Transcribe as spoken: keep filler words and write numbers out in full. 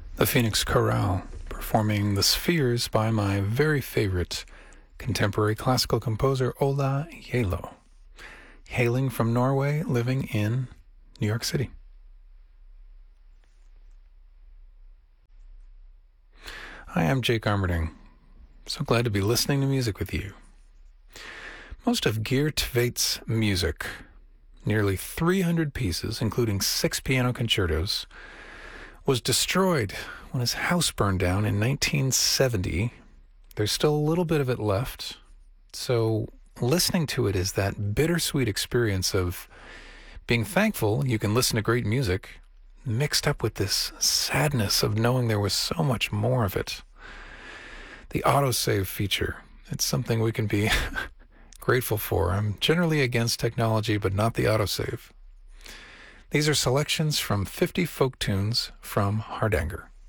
The Phoenix Chorale, performing The Spheres by my very favorite contemporary classical composer Ola Gjeilo, hailing from Norway, living in New York City. Hi, I'm Jake Armerding. So glad to be listening to music with you. Most of Geert Tveit's music, nearly three hundred pieces, including six piano concertos, was destroyed when his house burned down in nineteen seventy. There's still a little bit of it left. So listening to it is that bittersweet experience of being thankful you can listen to great music, mixed up with this sadness of knowing there was so much more of it. The autosave feature, it's something we can be grateful for. I'm generally against technology, but not the autosave. These are selections from fifty folk tunes from Hardanger.